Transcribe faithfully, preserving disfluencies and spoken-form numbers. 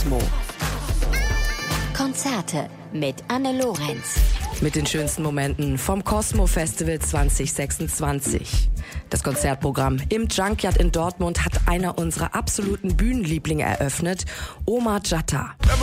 Cosmo. Konzerte mit Anne Lorenz. Mit den schönsten Momenten vom Cosmo Festival zwanzig sechsundzwanzig. Das Konzertprogramm im Junkyard in Dortmund hat einer unserer absoluten Bühnenlieblinge eröffnet, Omar Jatta.